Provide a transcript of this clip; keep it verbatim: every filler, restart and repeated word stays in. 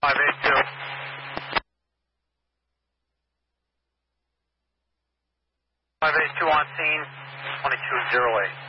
five eight two. five eight two on scene, twenty-two zero eight.